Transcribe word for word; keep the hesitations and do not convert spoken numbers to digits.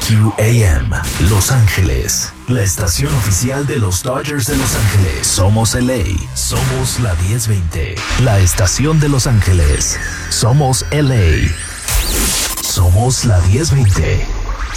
Q A M, Los Ángeles, la estación oficial de los Dodgers de Los Ángeles. Somos L A, somos la diez veinte, la estación de Los Ángeles. Somos L A, somos la diez veinte.